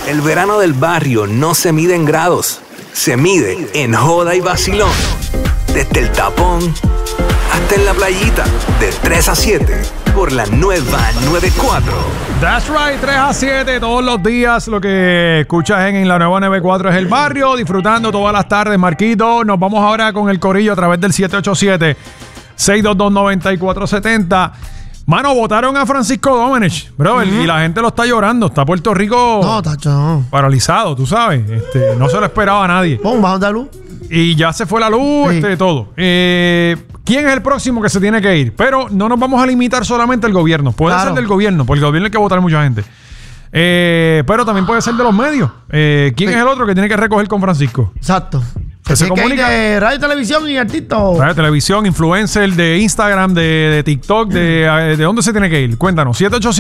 El verano del barrio no se mide en grados, se mide en joda y vacilón. Desde el tapón hasta en la playita, de 3 a 7, por la nueva 94. That's right, 3 a 7 todos los días. Lo que escuchas en la nueva 94 es El Barrio, disfrutando todas las tardes, Marquito. Nos vamos ahora con el corillo a través del 787-622-9470. Mano, votaron a Francisco Domenech, bro, y la gente lo está llorando. Está Puerto Rico paralizado, tú sabes. No se lo esperaba a nadie. Bajón de luz. Y ya se fue la luz, todo. ¿Quién es el próximo que se tiene que ir? Pero no nos vamos a limitar solamente al gobierno. Puede ser del gobierno, porque el gobierno hay que votar mucha gente. Pero también puede ser de los medios. ¿Quién es el otro que tiene que recoger con Francisco? Exacto. Que se comunica de radio, televisión y artistas. Radio, televisión, influencer, de Instagram, de TikTok, ¿de dónde se tiene que ir? Cuéntanos.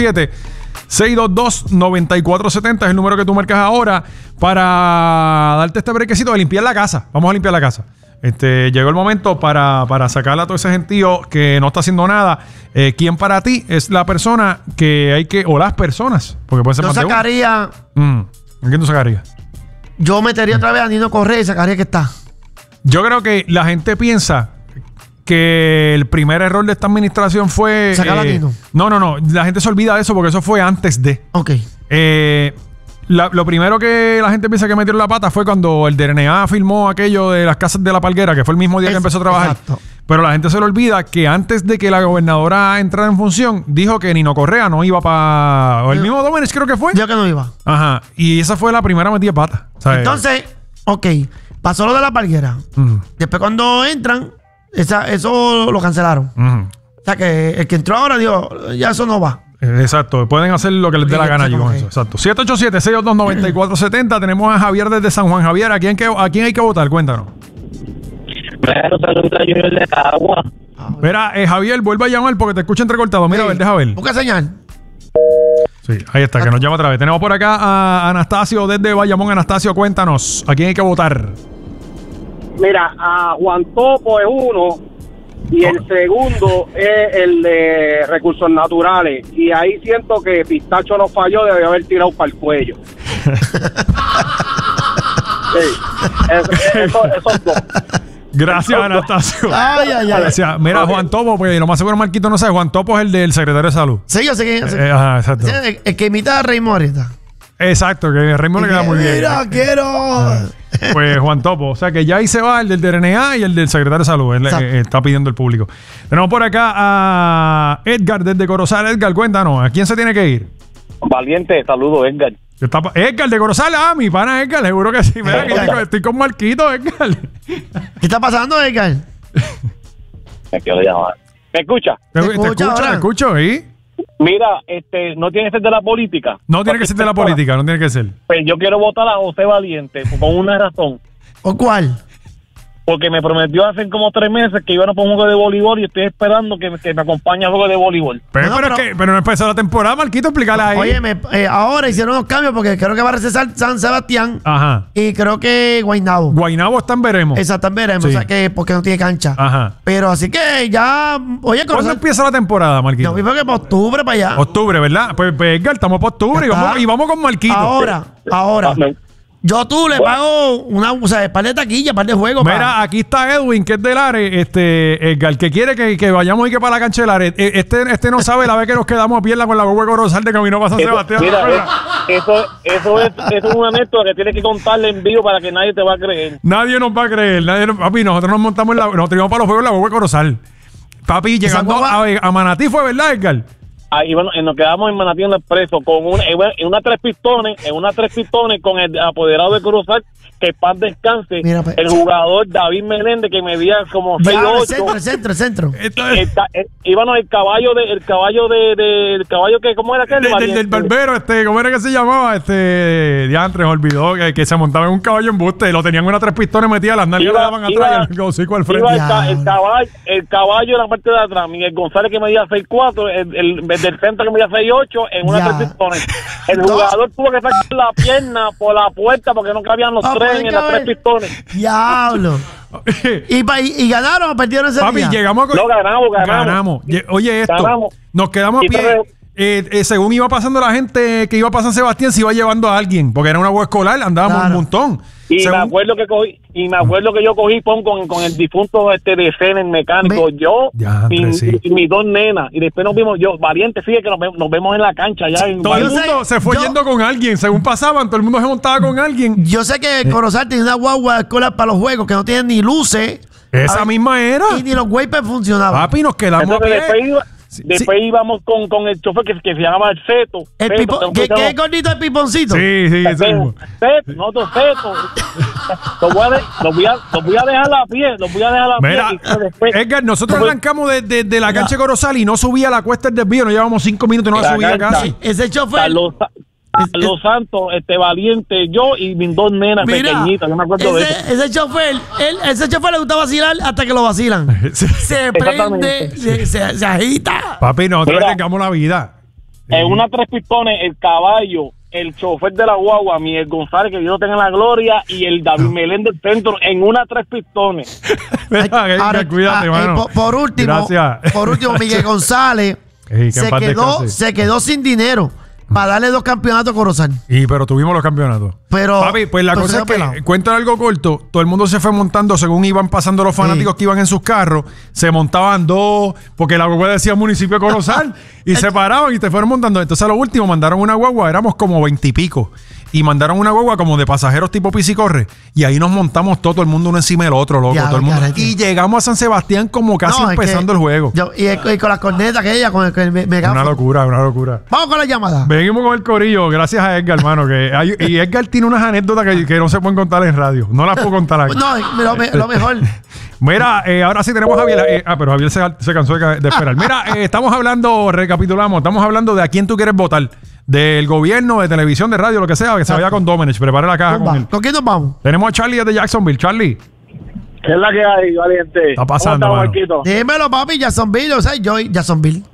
787-622-9470 es el número que tú marcas ahora para darte este brequecito de limpiar la casa. Vamos a limpiar la casa. Llegó el momento para sacarle a todo ese gentío que no está haciendo nada. ¿Quién para ti es la persona que hay que... o las personas? Porque puede ser más de uno. Yo sacaría... ¿A quién tú sacarías? Yo metería otra vez a Nino Correa y sacaría que está. Yo creo que la gente piensa que el primer error de esta administración fue... sacar a Nino. No. La gente se olvida de eso porque eso fue antes de. Ok. Lo primero que la gente piensa que metieron la pata fue cuando el DRNA firmó aquello de las casas de la Palguera, que fue el mismo día que empezó a trabajar. Exacto. Pero la gente se le olvida que antes de que la gobernadora entrara en función, dijo que Nino Correa no iba para... O el mismo Domenech creo que fue. Yo que no iba. Ajá. Y esa fue la primera metida de pata. Entonces, pasó lo de la Palguera. Después cuando entran, eso lo cancelaron. O sea que el que entró ahora dijo, ya eso no va. Exacto, pueden hacer lo que les dé la gana allí con eso. Exacto. 787-622-9470. Tenemos a Javier desde San Juan. Javier, ¿a quién hay que votar? Cuéntanos. Claro, saludos a Junior de Agua. Mira, Javier, vuelve a llamar porque te escucho entrecortado. Mira, a ver, deja ver. Busca señal. Sí, ahí está, que nos llama otra vez. Tenemos por acá a Anastasio desde Bayamón. Anastasio, cuéntanos, ¿a quién hay que votar? Mira, a Juan Topo es uno y el segundo es el de Recursos Naturales. Y ahí siento que Pistacho nos falló, debe haber tirado para el cuello. Esos dos. Gracias, Anastasio. Ay. Gracias. Mira, Juan Topo, pues lo más seguro Marquito no sabe. Juan Topo es el del secretario de Salud. Sí, yo sé quién es. Ajá, exacto. El que imita a Raymond ahorita. Exacto, que Raymond le queda muy bien. Mira, quiero. Pues Juan Topo. O sea que ya ahí se va el del DRNA y el del secretario de Salud. Él está pidiendo el público. Tenemos por acá a Edgar desde Corozal. Edgar, cuéntanos, ¿a quién se tiene que ir? Valiente, saludos, Edgar. Edgar de Corozal, mi pana Edgar, seguro que sí. Mira que estoy con Marquito, Edgar. ¿Qué está pasando, Edgar? Me quiero llamar. ¿Me escucha? Te escucho, ¿y? Mira, no tiene que ser de la política. No tiene que ser de la política, no tiene que ser. Pues yo quiero votar a José Valiente, con una razón. ¿O cuál? Porque me prometió hace como 3 meses que iban a poner un juego de voleibol y estoy esperando que me acompañe a juego de voleibol. Pero no empezó la temporada, Marquito, explícala ahí. Oye, ahora hicieron los cambios porque creo que va a regresar San Sebastián. Ajá. Y creo que Guaynabo. Guaynabo está en veremos. Exacto, en veremos. Sí. O sea que porque no tiene cancha. Ajá. Pero así que ya... Oye, ¿cuándo empieza la temporada, Marquito? Yo creo que para octubre, para allá. Octubre, ¿verdad? Pues Edgar, estamos para octubre y vamos con Marquito. Ahora. Yo le pago un par de taquillas, par de juegos. Mira, aquí está Edwin, que es del Lares, Edgar, que quiere que vayamos y que para la cancha del Lares. Este no sabe la vez que nos quedamos a pierna con la Guagua Corozal de camino para San Sebastián. Mira, eso es una anécdota que tienes que contarle en vivo para que nadie te va a creer. Nadie nos va a creer. Papi, nosotros nos montamos nos tiramos para los juegos en la Guagua Corozal. Papi, llegando a Manatí fue, ¿verdad, Edgar? Ahí bueno, nos quedamos en Manatí en el Expreso con en una tres pistones con el apoderado de Corozal, que paz descanse. Mira, pues, el jugador David Meléndez, que medía como 6'8". El centro. Íbamos el caballo que, ¿cómo era aquel? Del barbero, ¿cómo era que se llamaba? Diantres, olvidó que se montaba en un caballo en buste, lo tenían una 3 pistones metidas, las nalgas le daban atrás y el hocico al frente. El caballo en la parte de atrás, Miguel González, que medía 6'4", el del centro que medía 6'8", en una 3 pistones. El jugador tuvo que sacar la pierna por la puerta porque no cabían los tres en las 3 pistones. Diablo. ¿Y ganaron o perdieron ese día? Papi, llegamos a... No, ganamos. Oye, esto. Ganamos. Nos quedamos a pie. según iba pasando la gente que iba para San Sebastián, se iba llevando a alguien, porque era una guagua escolar, andábamos Claro. un montón. Y me acuerdo que yo cogí pon con el difunto de Fen, el mecánico, yo y mis dos nenas, y después nos vimos, valiente, fíjate que nos vemos en la cancha ya. Todo el mundo se fue yendo con alguien, según pasaban, todo el mundo se montaba con alguien. Yo sé que Corozal tiene una guagua escolar para los juegos que no tienen ni luces. Esa misma era. Y ni los wipers funcionaban. Papi, nos quedamos a Entonces, pie. después íbamos con el chofer que se llamaba el Feto. ¿Qué es gordito el piponcito? Sí, ese mismo. Feto. Los voy a dejar a pie. Mira, Edgar, nosotros arrancamos de la cancha de Corozal y no subía la cuesta del desvío. Nos llevamos 5 minutos y no la subía casi. Ese chofer. Los Santos, Valiente, yo y mis dos nenas pequeñitas, yo me acuerdo de eso. Ese chofer le gusta vacilar hasta que lo vacilan. Se prende, se agita. Papi, nosotros le tengamos la vida. En una 3 pistones, el caballo, el chofer de la guagua, Miguel González, que Dios lo tenga en la gloria, y el David Melén del centro, en una 3 pistones. Edgar, cuídate, mano. Por último, Miguel González se quedó sin dinero para darle 2 campeonatos a Corozal. Pero tuvimos los campeonatos. Pero, papi, pues la cosa es que, cuento algo corto, todo el mundo se fue montando según iban pasando los fanáticos que iban en sus carros, se montaban 2, porque la guagua decía municipio de Corozal, y se paraban y te fueron montando. Entonces a lo último mandaron una guagua, éramos como 20 y pico, y mandaron una guagua como de pasajeros tipo pisicorre, y ahí nos montamos todo el mundo uno encima del otro, loco, todo el mundo. Y llegamos a San Sebastián como casi empezando el juego. Y con las cornetas que ella, con el megáfono. Una locura. Vamos con la llamada. Venimos con el corillo, gracias a Edgar, hermano. Y Edgar tiene unas anécdotas que no se pueden contar en radio. No las puedo contar aquí. No, lo mejor. Mira, ahora sí tenemos a Javier. Pero Javier se cansó de esperar. Mira, estamos hablando, recapitulamos, estamos hablando de a quién tú quieres votar. Del gobierno, de televisión, de radio, lo que sea, que se vaya con Domenech. Prepare la caja con él. ¿Con quién nos vamos? Tenemos a Charlie desde Jacksonville. Charlie. ¿Qué es la que hay, Valiente? Está pasando, ¿Cómo Marquito? estás, Marquito? Dímelo, papi, Jacksonville. O sea, Jacksonville.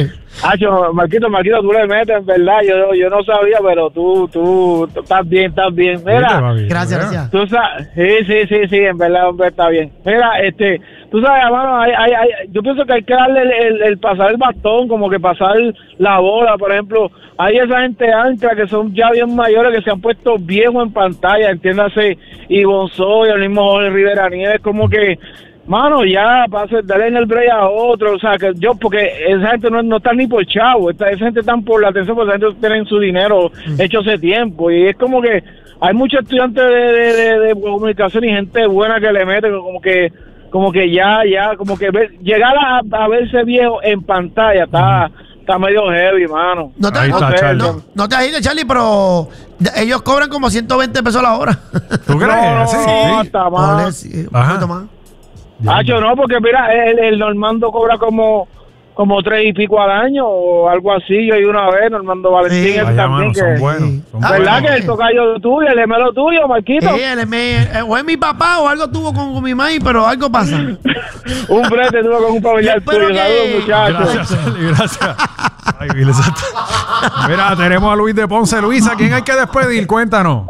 Marquito, tú le metes, en verdad. Yo no sabía, pero tú estás bien. Mira, gracias. Tú sabes, sí, en verdad, hombre, está bien. Mira, tú sabes, hermano, yo pienso que hay que darle el pasar el bastón, como que pasar la bola, por ejemplo. Hay esa gente ancla que son ya bien mayores, que se han puesto viejos en pantalla, entiéndase, Ivonne Soy, el mismo Jorge Rivera Nieves, como que, mano, ya, darle en el break a otro, o sea, que porque esa gente no está ni por chavo, esa gente está por la atención, porque esa gente tiene su dinero hecho hace tiempo, y es como que hay muchos estudiantes de comunicación y gente buena que le mete, como que ya, como que llegar a verse viejo en pantalla está medio heavy, mano. No te agites, Charlie, pero ellos cobran como 120 pesos la hora. ¿Tú crees? No, está más. Un poquito más. No, porque mira, el Normando cobra como 3 y pico al año o algo así. Yo hay una vez, Normando Valentín, sí. también, mano, que son buenos. ¿Verdad que el tocayo tuyo, el gemelo tuyo, Marquito? Sí, o es mi papá o algo tuvo con mi mãe, pero algo pasa. Un frente tuvo con un familiar tuyo. Saludos, muchachos. Gracias, Charlie, gracias. Ay, exacto. Mira, tenemos a Luis de Ponce. Luis, ¿a quién hay que despedir? Cuéntanos.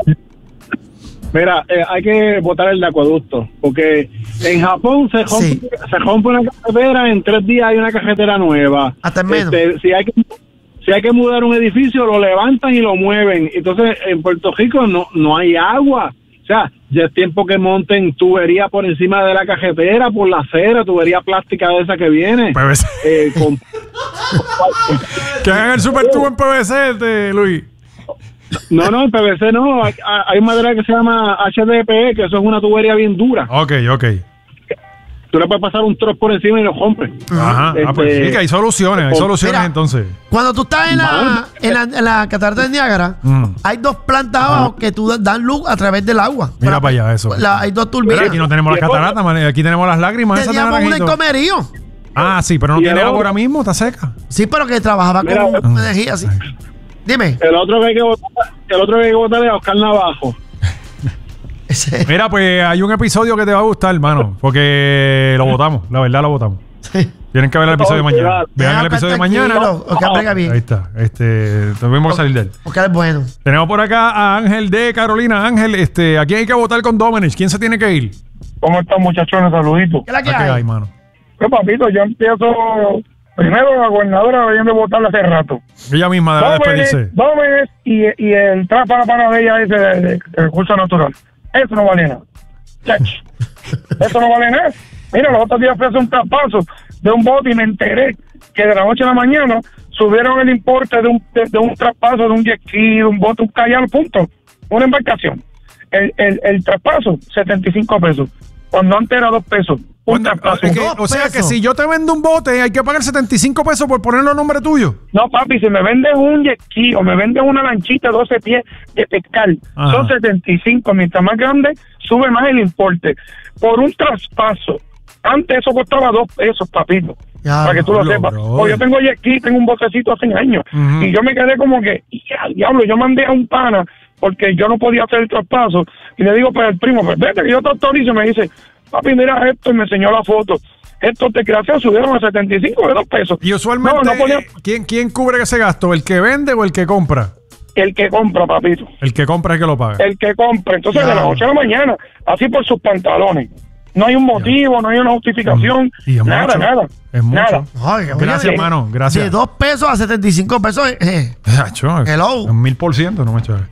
Mira, hay que votar el de acueducto, porque en Japón se rompe una carretera, en 3 días hay una carretera nueva. Hasta en menos. Si hay que mudar un edificio, lo levantan y lo mueven. Entonces, en Puerto Rico no hay agua. O sea, ya es tiempo que monten tubería por encima de la carretera, por la acera, tubería plástica de esa que viene. PVC. Que hagan el super tubo en PVC, Luis. No, en PVC no. Hay madera que se llama HDPE, que eso es una tubería bien dura. Ok. Tú le puedes pasar un trozo por encima y lo rompes. Ajá. Pues sí, que hay soluciones. Mira, entonces. Cuando tú estás en la catarata de Niágara, hay 2 plantas abajo que tú dan luz a través del agua. Mira para allá eso. Hay 2 turbinas. Pero aquí no tenemos las cataratas, aquí tenemos las lágrimas. Teníamos un encomerío. Sí, pero no tiene agua ahora mismo, está seca. Sí, pero que trabajaba con energía así. Dime. El otro que hay que votar es a Oscar Navajo. Mira, pues hay un episodio que te va a gustar, hermano, porque lo votamos, la verdad lo votamos. Sí. Tienen que ver el episodio de mañana. Vean el episodio de mañana. Bien. Ahí está. Tuvimos que salir de él. Oscar es bueno. Tenemos por acá a Ángel de Carolina. Ángel, aquí hay que votar con Domenech. ¿Quién se tiene que ir? ¿Cómo están, muchachones? Saluditos. ¿Qué es la que hay, mano? Pues, papito, yo empiezo Primero, la gobernadora deberían de votarla hace rato. Ella misma debe despedirse. Dómenes y el trapa de ella ese de recursos naturales. Eso no vale nada. Chach. Eso no vale nada. Mira, los otros días fui a hacer un traspaso de un bote y me enteré que de la noche a la mañana subieron el importe de un traspaso de un jet ski, de un bote, un kayak, punto. Una embarcación. El traspaso, 75 pesos. Cuando antes era 2 pesos. Un traspaso. O sea que si yo te vendo un bote, hay que pagar 75 pesos por ponerlo a nombre tuyo. No, papi, si me vendes un jet ski o me vendes una lanchita de 12 pies de pescar, son 75. Mientras más grande, sube más el importe. Por un traspaso. Antes eso costaba 2 pesos, papito. Ya, para que tú lo sepas. O yo tengo jet ski, tengo un botecito hace años. Y yo me quedé como que, diablo, yo mandé a un pana porque yo no podía hacer el traspaso. Y le digo, pues el primo, pues vete, que yo te autorizo. Me dice, papi, mira esto, y me enseñó la foto. Estos de creación subieron a 75 de 2 pesos. Y usualmente, ¿quién cubre ese gasto? ¿El que vende o el que compra? El que compra, papito. El que compra es que lo paga. El que compra. Entonces, de las 8 de la mañana, así por sus pantalones. No hay un motivo, no hay una justificación. Nada. Es mucho. Nada. Ay, gracias, hermano. Gracias. De 2 pesos a 75 pesos. Hello. 1000%, no me chaves.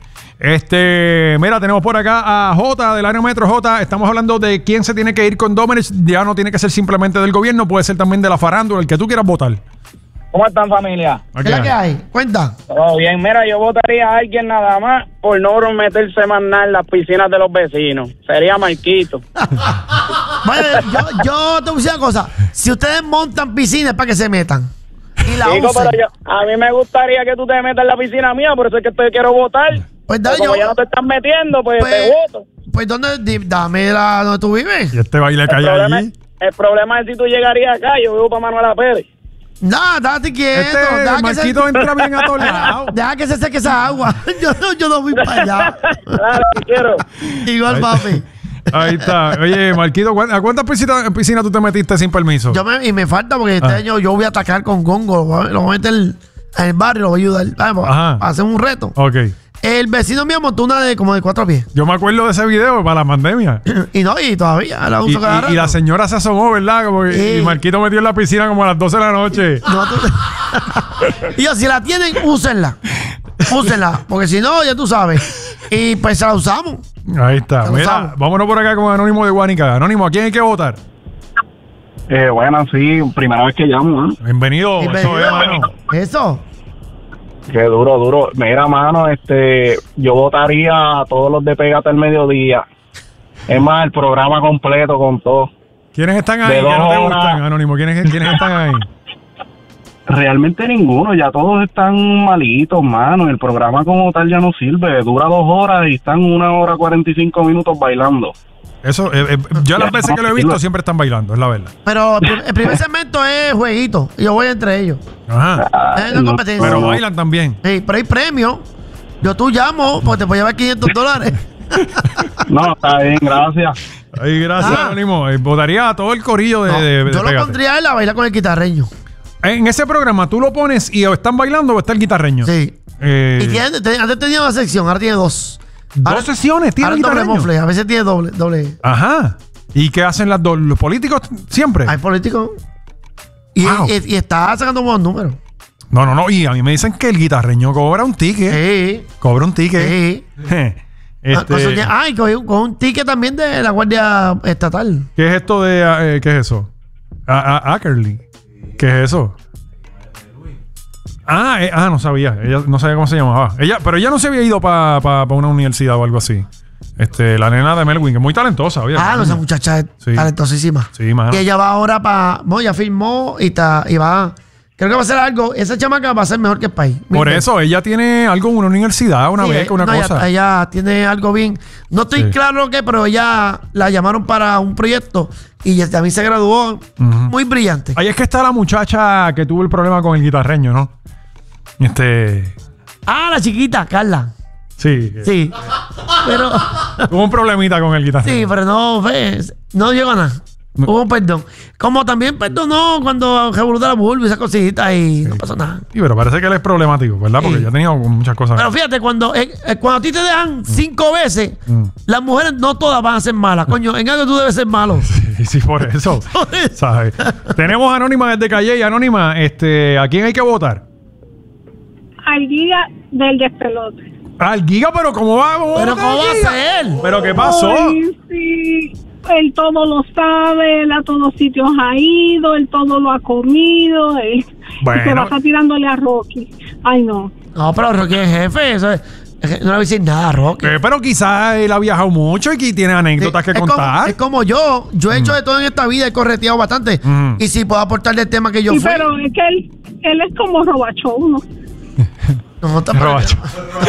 Mira, tenemos por acá a Jota del área metro. Jota, estamos hablando de quién se tiene que ir con Domenech. Ya no tiene que ser simplemente del gobierno, puede ser también de la farándula, el que tú quieras votar. ¿Cómo están, familia? ¿Qué es la que hay? Cuenta. Todo bien. Mira, yo votaría a alguien nada más por no meterse más nada en las piscinas de los vecinos. Sería Marquito. Bueno, yo te voy a decir una cosa. Si ustedes montan piscinas, para que se metan. Y la Chico, usen. pero a mí me gustaría que tú te metas en la piscina mía, por eso es que te quiero votar. Pues dale, como ya no te estás metiendo, pues te voto. Pues dame donde tú vives. Y este baile cae allí. El problema es si tú llegarías acá, yo vivo para Manuela Pérez. No, date quieto. Marquito entra bien a todos lados. Deja que se seque esa agua. Yo no voy para allá. Claro, quiero. Igual, papi. Ahí está. Oye, Marquito, ¿a cuántas piscinas tú te metiste sin permiso? Y me falta porque este año yo voy a atacar con Gongo. Lo voy a meter en el barrio, lo voy a ayudar. Vamos, a hacer un reto. Ok. El vecino mío montó una como de 4 pies. Yo me acuerdo de ese video para la pandemia. y todavía la uso cada rato. Y la señora se asomó, ¿verdad? Y Marquito metió en la piscina como a las 12 de la noche. Y yo, si la tienen, úsenla. Úsenla, porque si no, ya tú sabes. Y pues se la usamos. Ahí está. Mira, vámonos por acá con Anónimo de Guánica. Anónimo, ¿a quién hay que votar? Bueno, sí, primera vez que llamo, ¿eh? Bienvenido. Eso es, mano. Eso. Qué duro. Mira, mano, yo votaría a todos los de Pégate al Mediodía. Es más, el programa completo con todo. ¿Quiénes están ahí que no te gustan, Anónimo? ¿Quiénes están ahí? Realmente ninguno, ya todos están malitos, mano. El programa como tal ya no sirve. Dura 2 horas y están 1 hora 45 minutos bailando. Eso, yo las veces que lo he visto siempre están bailando, es la verdad. Pero el primer segmento es jueguito y yo voy entre ellos. Ajá. Es una competencia. Pero bailan también. Sí, pero hay premios. Tú llamo porque te puedo llevar $500. No, está bien, gracias. Ay, gracias, Anónimo. Votaría a todo el corillo de yo lo pondría a él a bailar con el guitarreño. En ese programa tú lo pones y o están bailando o está el guitarreño. Sí. Y antes tenía una sección, ahora tiene 2. ¿Dos sesiones tiene el guitarreño? Mofle, a veces tiene doble. Ajá. ¿Y qué hacen las dos? ¿Los políticos siempre? Hay políticos. Y está sacando buenos números. No. Y a mí me dicen que el guitarreño cobra un ticket. Sí. Cobra un ticket. Sí. Y con un ticket también de la Guardia Estatal. ¿Qué es esto de... ¿qué es eso? Ackerley. ¿Qué es eso? No sabía. Ella no sabía cómo se llamaba. Pero ella no se había ido para una universidad o algo así. La nena de Melwin, que es muy talentosa. Esa muchacha es talentosísima. Sí, mano. Y ella va ahora ya firmó y va... Creo que va a hacer algo. Esa chamaca va a ser mejor que el país. Por eso, ella tiene algo en una universidad, una beca, una cosa. Ella tiene algo bien. No estoy claro qué, pero ella la llamaron para un proyecto y también se graduó. Muy brillante. Ahí es que está la muchacha que tuvo el problema con el guitarreño, ¿no? La chiquita, Carla. Sí. Pero... Hubo un problemita con el guitarreño. Sí, pero no llegó a nada. Hubo un perdón. Como también perdonó cuando revolvió la bulba y esas cositas y no pasó nada. Sí, pero parece que él es problemático, ¿verdad? Porque ya ha tenido muchas cosas. Pero fíjate, cuando a ti te dejan 5 veces, las mujeres no todas van a ser malas. Coño, en algo tú debes ser malo. Sí. Sí, por eso. ¿Sabes? Tenemos a Anónima desde Calle y Anónima, ¿a quién hay que votar? Al guía del despelote. Al Giga, pero ¿cómo va? ¿Pero cómo va a ser? ¿Pero qué pasó? Ay, sí. Él todo lo sabe, él a todos sitios ha ido, él todo lo ha comido, él Bueno. se va a estar tirándole a Rocky. Ay, no. No, pero Rocky es jefe. Eso es que no le voy a decir nada a Rocky. Pero quizás él ha viajado mucho y que tiene anécdotas que Es contar. es como yo. Yo he hecho de todo en esta vida, he correteado bastante. Y si puedo aportarle el tema que yo Sí, fui. pero es que él es como Robacho, ¿no? No, está Robacho.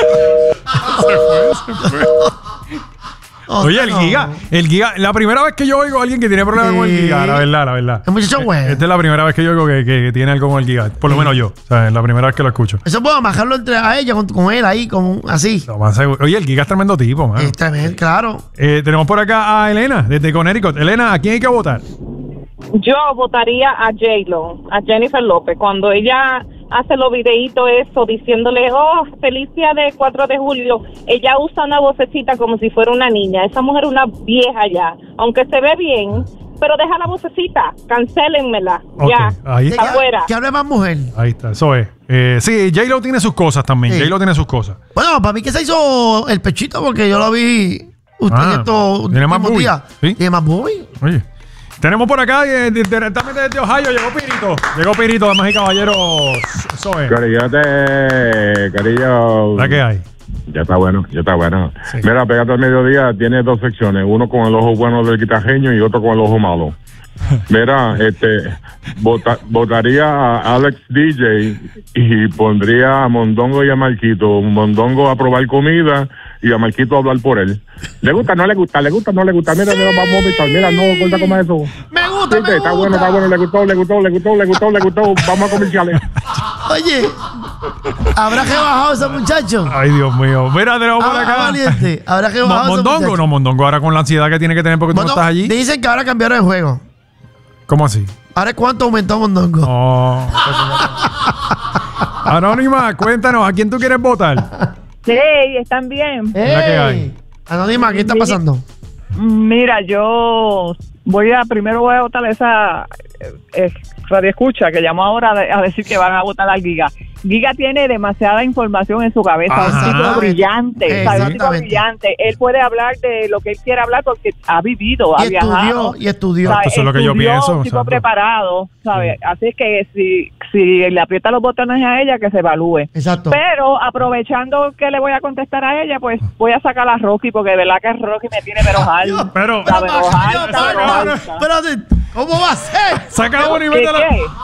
No, Oye, no. el Giga, la primera vez que yo oigo a alguien que tiene problemas con el Giga, la verdad. El muchacho bueno. Esta es la primera vez que yo oigo que tiene algo con el Giga. Por lo menos yo. O sea, es la primera vez que lo escucho. Eso puedo amajarlo entre a ella con él ahí, así. Lo más seguro. Oye, el Giga es tremendo tipo, man. Está bien, claro. Tenemos por acá a Elena, desde Connecticut. Elena, ¿a quién hay que votar? Yo votaría a J-Lo, a Jennifer López, cuando ella hace los videitos eso, diciéndole, feliz día de 4 de julio, ella usa una vocecita como si fuera una niña. Esa mujer es una vieja ya, aunque se ve bien, pero deja la vocecita, cancélenmela, Ok, ya, ahí está. afuera. Que hable más mujer. Ahí está, eso es. Sí, J-Lo tiene sus cosas también. Sí. J-Lo tiene sus cosas. Bueno, para mí que se hizo el pechito porque yo lo vi usted estos tiene más últimos boobie. días. ¿Sí? Tiene más boobie. Oye. Tenemos por acá directamente desde Ohio, llegó Pirito, damas y caballeros. Eso es. Corillote, Corillo. ¿La que hay? Ya está bueno. Sí. Mira, Pégate al Mediodía tiene dos secciones, uno con el ojo bueno del guitarreño y otro con el ojo malo. Mira, votaría a Alex DJ y pondría a Mondongo y a Marquito. Mondongo a probar comida y a Marquito a hablar por él. ¿Le gusta? ¿No le gusta? ¿Le gusta? ¿No le gusta? Mira, vamos a votar. Mira, no, corta como eso. Me gusta, Sí, está bueno, le gustó. Vamos a comerciales. Oye, ¿habrá que bajado ese muchacho? Ay, Dios mío. Mira, tenemos por acá. Valiente. ¿Habrá que bajado ese Mondongo, muchacho? no, Mondongo ahora con la ansiedad que tiene que tener porque tú no estás allí. Dicen que ahora cambiaron el juego. ¿Cómo así? Ahora, ¿cuánto aumentó Mondongo? No. Anónima, cuéntanos, ¿a quién tú quieres votar? Sí, están bien. La que hay. Anónima, ¿qué está pasando? Mira, primero voy a votar a esa radio escucha que llamó ahora a decir que van a votar al Giga. Giga tiene demasiada información en su cabeza, es un tipo brillante, ¿sabes? Un tipo brillante. Él puede hablar de lo que él quiere hablar porque ha vivido, ha viajado. Y estudió. ¿sabes? Eso es lo que yo pienso. Un tipo exacto. preparado, ¿sabes? Así que si le aprieta los botones a ella, que se evalúe. Exacto. Pero aprovechando que le voy a contestar a ella, pues voy a sacar a Rocky, porque de verdad que Rocky me tiene verojal. Pero, Espérate, ¿cómo va a ser? saca uno y métela.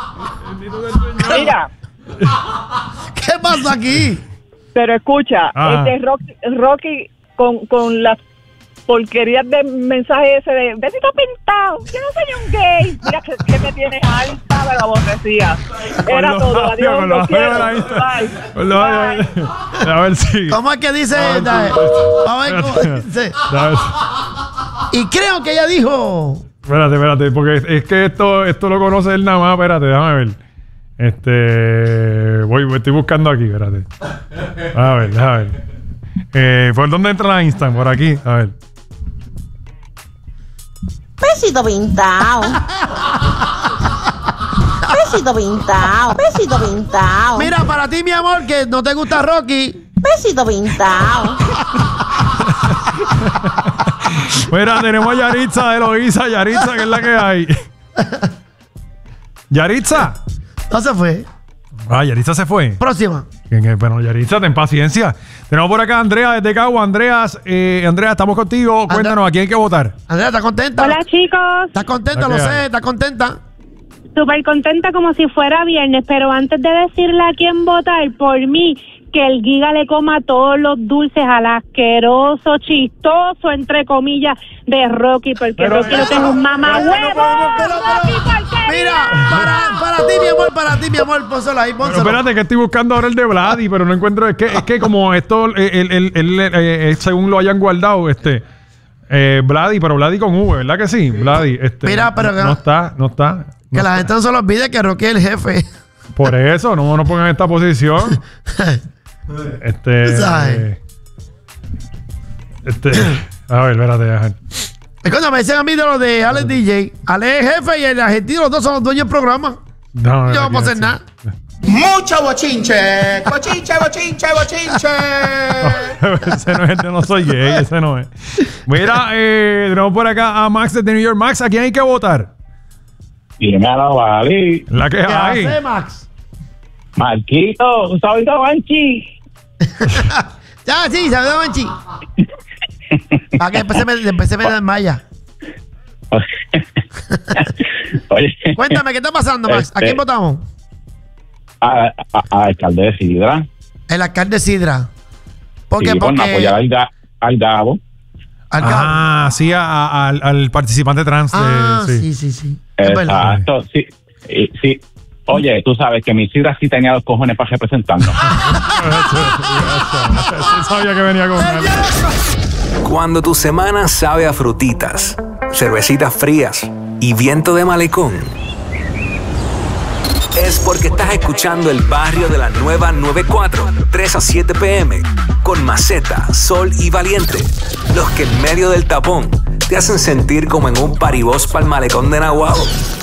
Mira, ¿Qué pasa aquí? pero escucha, Ah. Rocky con las porquerías de mensaje ese de besito pintado, yo no soy un gay. Mira que me tienes alta de la aborrecía. Era todo, adiós, lo quiero. Bye. A ver si. ¿Cómo es que dice? Vamos a ver cómo dice. Y creo que ella dijo. Espérate, porque es que esto lo conoce él nada más. Espérate, déjame ver. Estoy buscando aquí, espérate. A ver. ¿Por dónde entra la Instant? Por aquí, a ver. Besito pintado. Besito pintado. Besito pintado. Mira, para ti, mi amor, que no te gusta Rocky. Besito pintado. Mira, tenemos a Yaritza de Loíza. Yaritza, que es la que hay. Yaritza. No se fue. Yaritza se fue. Próxima. Bueno, Yaritza, ten paciencia. Tenemos por acá a Andrea desde Cagua. Andrea, estamos contigo. Cuéntanos, ¿a quién hay que votar? Andrea, ¿estás contenta? Hola, chicos. ¿Estás contenta? Lo sé, ¿estás contenta? Súper contenta como si fuera viernes, pero antes de decirle a quién votar, por mí, que el Giga le coma todos los dulces al asqueroso, chistoso, entre comillas, de Rocky, porque Rocky no tiene un mamahuevo. Mira, para ti, mi amor, pónselo ahí, pónselo. Pero espérate, que estoy buscando ahora el de Vladi, pero no encuentro. Es que como esto, según lo hayan guardado, Vladi, pero Vladi con V, ¿verdad que sí? Vladi, Mira, pero no está. Que la gente no se lo olvide que Rocky es el jefe. Por eso, no nos pongan en esta posición. ¿Sabes? A ver, espérate. Cuando me dicen a mí de lo de Alex DJ, Alex es jefe y el argentino, los dos son los dueños del programa. No, yo no puedo hacer nada. Mucho bochinche. Bochinche, bochinche, bochinche. Ese no es, no soy gay, ese no es. Mira, tenemos por acá a Max de New York. Max, ¿a quién hay que votar? Dímelo, vale. La que hay. ¿Qué Max? Marquito, ¿tú sabes de Banchi? Ya, sí, ¿sabes de Banchi? Para que empecé me desmaya. Oye. Cuéntame, ¿qué está pasando, Max? ¿A quién votamos? A alcalde de Sidra. El alcalde de Sidra. ¿Por qué? Sí, Porque... apoyar al Gabo. Ah, sí, al participante trans. Sí. Exacto, sí. Oye, tú sabes que mi Sidra sí tenía los cojones para representarnos. Sabía que venía con él. Cuando tu semana sabe a frutitas, cervecitas frías y viento de malecón, es porque estás escuchando El Barrio de la Nueva 94, 3 a 7 p.m. con Maceta, Sol y Valiente. Los que en medio del tapón te hacen sentir como en un paribós pa'l malecón de Naguabo.